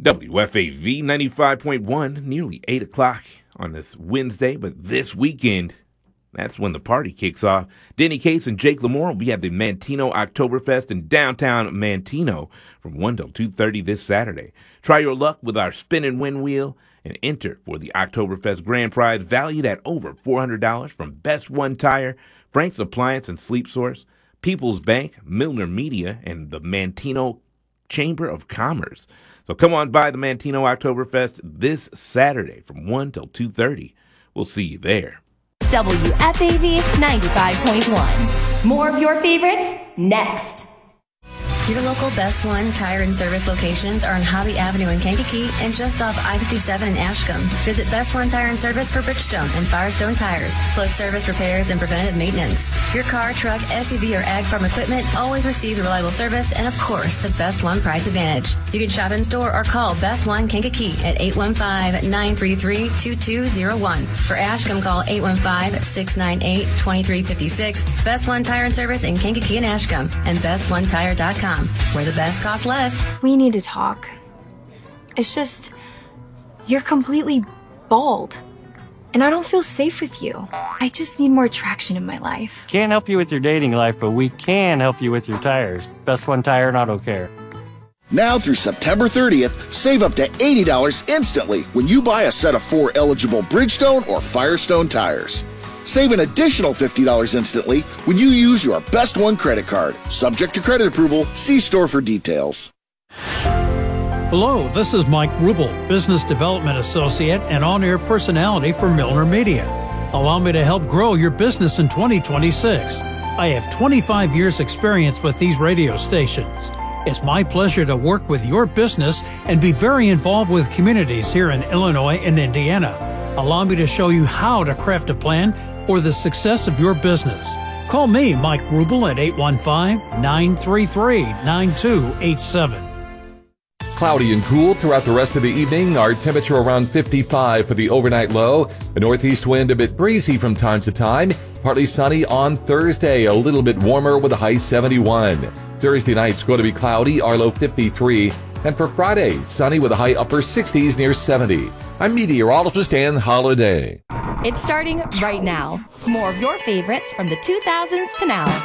WFAV 95.1, nearly 8 o'clock on this Wednesday, but this weekend, that's when the party kicks off. Denny Case and Jake Lamore will be at the Manteno Oktoberfest in downtown Manteno from 1 till 2:30 this Saturday. Try your luck with our spin and win wheel and enter for the Oktoberfest grand prize valued at over $400 from Best One Tire, Frank's Appliance and Sleep Source, People's Bank, Milner Media, and the Manteno Chamber of Commerce. So come on by the Manteno Oktoberfest this Saturday from 1 till 2:30. We'll see you there. WFAV 95.1. More of your favorites next. Your local Best One Tire and Service locations are on Hobby Avenue in Kankakee and just off I-57 in Ashcombe. Visit Best One Tire and Service for Bridgestone and Firestone tires, plus service repairs and preventative maintenance. Your car, truck, SUV, or ag farm equipment always receives reliable service and, of course, the Best One price advantage. You can shop in store or call Best One Kankakee at 815-933-2201. For Ashcombe, call 815-698-2356. Best One Tire and Service in Kankakee and Ashcombe and BestOneTire.com. Where the best costs less. We need to talk. It's just, you're completely bald. And I don't feel safe with you. I just need more traction in my life. Can't help you with your dating life, but we can help you with your tires. Best One Tire and Auto Care. Now through September 30th, save up to $80 instantly when you buy a set of 4 eligible Bridgestone or Firestone tires. Save an additional $50 instantly when you use your Best One credit card. Subject to credit approval, see store for details. Hello, this is Mike Rubel, Business Development Associate and on-air personality for Milner Media. Allow me to help grow your business in 2026. I have 25 years experience with these radio stations. It's my pleasure to work with your business and be very involved with communities here in Illinois and Indiana. Allow me to show you how to craft a plan for the success of your business. Call me, Mike Rubel, at 815-933-9287. Cloudy and cool throughout the rest of the evening. Our temperature around 55 for the overnight low. A northeast wind a bit breezy from time to time. Partly sunny on Thursday, a little bit warmer with a high 71. Thursday night's going to be cloudy, our low 53. And for Friday, sunny with a high upper 60s near 70. I'm meteorologist Ann Holiday. It's starting right now. More of your favorites from the 2000s to now.